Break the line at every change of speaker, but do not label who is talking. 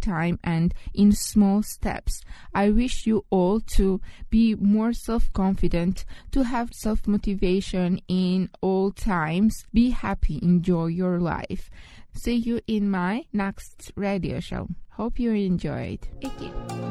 time and in small steps. I wish you all to be more self-confident, to have self-motivation in all times. Be happy, enjoy your life. See you in my next radio show. Hope you enjoyed. Thank you.